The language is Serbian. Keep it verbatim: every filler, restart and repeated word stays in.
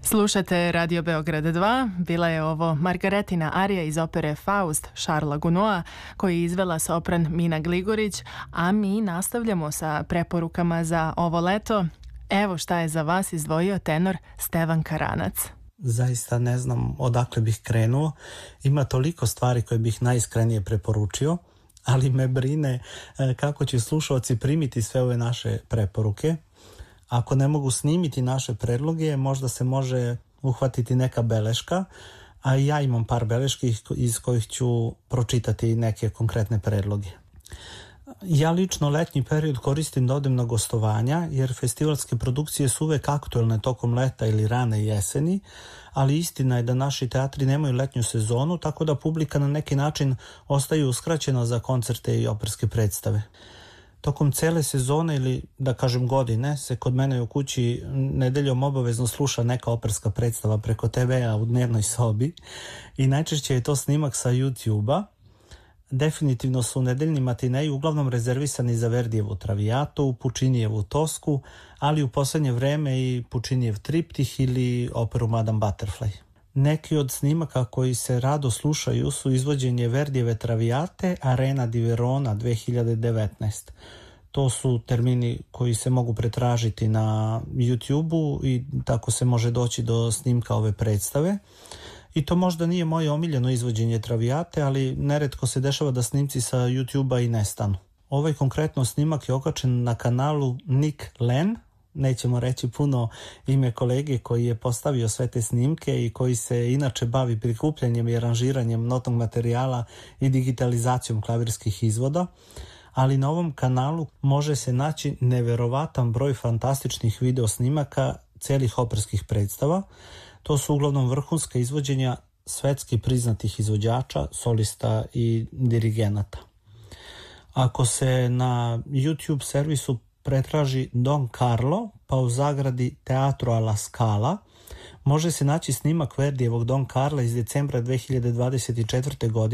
Slušate Radio Beograd dva, bila je ovo Margaretina arija iz opere Faust Šarla Gunoa, koji je izvela sopran Mina Gligorić, a mi nastavljamo sa preporukama za ovo leto. Evo šta je za vas izdvojio tenor Stevan Karanac. Zaista ne znam odakle bih krenuo, ima toliko stvari koje bih najiskrenije preporučio, ali me brine kako će slušalci primiti sve ove naše preporuke. Ako ne mogu snimiti naše predloge, možda se može uhvatiti neka beleška, a ja imam par beleški iz kojih ću pročitati neke konkretne predloge. Ja lično letnji period koristim da odem na gostovanja, jer festivalske produkcije su uvek aktuelne tokom leta ili rane jeseni, ali istina je da naši teatri nemaju letnju sezonu, tako da publika na neki način ostaje uskraćena za koncerte i operske predstave. Tokom cele sezone ili da kažem godine se kod mene u kući nedeljom obavezno sluša neka operska predstava preko te vea u dnevnoj sobi i najčešće je to snimak sa YouTube-a. Definitivno su nedeljni matineji uglavnom rezervisani za Verdijevu Traviatu, Pučinijevu Tosku, ali u poslednje vreme i Pučinijev Triptih ili operu Madame Butterfly. Neki od snimaka koji se rado slušaju su izvođenje Verdijeve Traviate, Arena di Verona dve hiljade devetnaeste. To su termini koji se mogu pretražiti na YouTube-u i tako se može doći do snimka ove predstave. I to možda nije moje omiljeno izvođenje Traviate, ali neretko se dešava da snimci sa YouTube-a i nestanu. Ovaj konkretno snimak je okačen na kanalu Nick Len, nećemo reći puno ime kolege koji je postavio sve te snimke i koji se inače bavi prikupljanjem i aranžiranjem notnog materijala i digitalizacijom klavirskih izvoda, ali na ovom kanalu može se naći neverovatan broj fantastičnih video snimaka celih operskih predstava. To su uglavnom vrhunska izvođenja svetski priznatih izvođača, solista i dirigenata. Ako se na YouTube servisu pretraži Don Carlo, pa u zagradi Teatro alla Scala, može se naći snimak Verdijevog Don Carla iz decembra dve hiljade dvadeset četvrte. godine